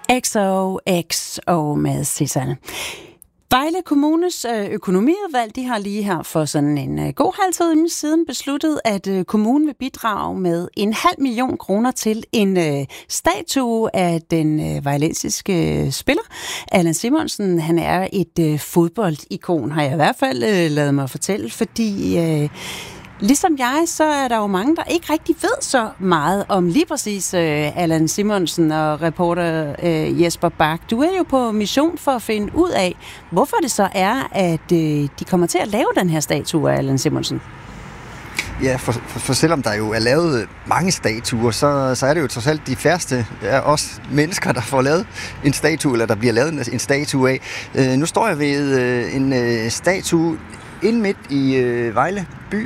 XOXO med Sissel. Vejle Kommunes økonomiudvalg, de har lige her for sådan en god halv time siden besluttet, at kommunen vil bidrage med 500.000 kroner til en statue af den vejlensiske spiller. Allan Simonsen, han er et fodboldikon, har jeg i hvert fald ladet mig fortælle, fordi ligesom jeg, så er der jo mange, der ikke rigtig ved så meget om lige præcis Allan Simonsen og reporter Jesper Bak. Du er jo på mission for at finde ud af, hvorfor det så er, at de kommer til at lave den her statue af Allan Simonsen. Ja, for selvom der jo er lavet mange statuer, så er det jo trods alt de færreste af os mennesker, der får lavet en statue, eller der bliver lavet en statue af. Nu står jeg ved en statue inde midt i Vejle by,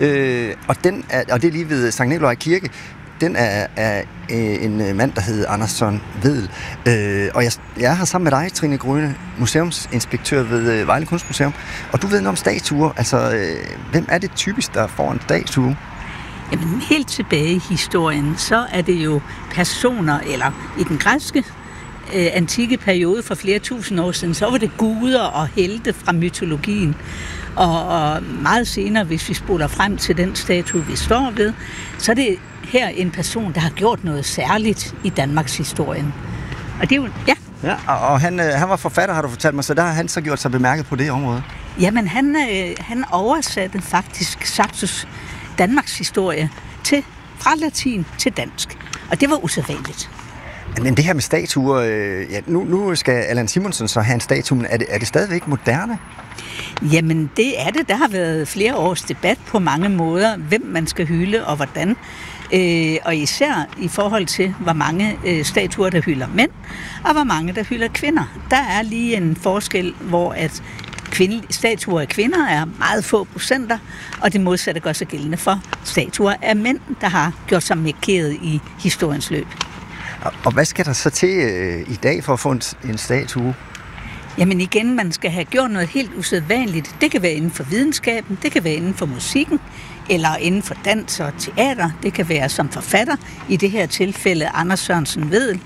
og det er lige ved Sankt Nikolaj Kirke. Den er en mand, der hedder Anders Søren Vedel. Og jeg er her sammen med dig, Trine Grønne, museumsinspektør ved Vejle Kunstmuseum. Og du ved noget om statuer. Altså, hvem er det typisk, der får en statue? Jamen, helt tilbage i historien, så er det jo personer, eller i den græske antikke periode for flere tusind år siden, så var det guder og helte fra mytologien. Og meget senere, hvis vi spoler frem til den statue, vi står ved, så er det her en person, der har gjort noget særligt i Danmarks historien. Og det er jo, ja. Ja, og han var forfatter, har du fortalt mig, så der har han så gjort sig bemærket på det område. Jamen, han oversatte faktisk Saxos Danmarks historie fra latin til dansk. Og det var usædvanligt. Men det her med statuer, nu skal Allan Simonsen så have en statue, men er det stadigvæk moderne? Jamen, det er det. Der har været flere års debat på mange måder, hvem man skal hylde og hvordan. Og især i forhold til, hvor mange statuer, der hylder mænd, og hvor mange, der hylder kvinder. Der er lige en forskel, hvor at statuer af kvinder er meget få procenter, og det modsatte gør sig gældende for statuer af mænd, der har gjort sig markeret i historiens løb. Og hvad skal der så til i dag for at få en statue? Jamen igen, man skal have gjort noget helt usædvanligt. Det kan være inden for videnskaben, det kan være inden for musikken, eller inden for dans og teater. Det kan være som forfatter, i det her tilfælde Anders Sørensen Vedel.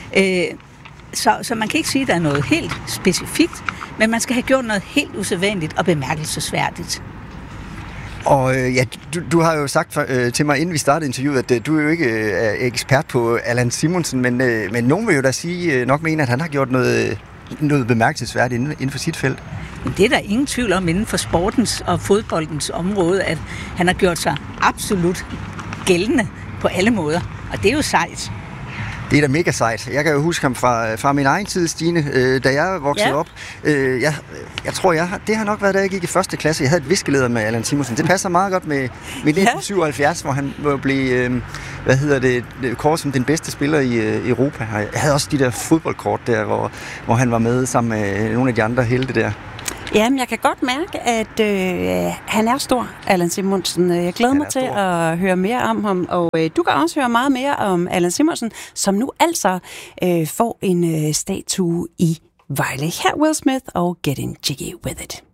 Så man kan ikke sige, at der er noget helt specifikt, men man skal have gjort noget helt usædvanligt og bemærkelsesværdigt. Og ja, du har jo sagt til mig, inden vi startede interviewet, at du er jo ikke ekspert på Allan Simonsen, men nogen vil jo da sige, nok mene, at han har gjort noget bemærkelsesværdigt inden for sit felt. Men det er der ingen tvivl om inden for sportens og fodboldens område, at han har gjort sig absolut gældende på alle måder. Og det er jo sejt. Det er da mega sejt. Jeg kan jo huske ham fra min egen tid, Stine, da jeg voksede op. Jeg tror, det har nok været, da jeg gik i første klasse. Jeg havde et viskeleder med Allan Simonsen. Det passer meget godt med 1977, hvor han blev kåret som den bedste spiller i Europa. Jeg havde også de der fodboldkort der, hvor han var med sammen med nogle af de andre helte der. Jamen, jeg kan godt mærke, at han er stor, Allan Simonsen. Jeg glæder mig til at høre mere om ham, og du kan også høre meget mere om Allan Simonsen, som nu altså får en statue i Vejle. Her Will Smith og Getting Jiggy With It.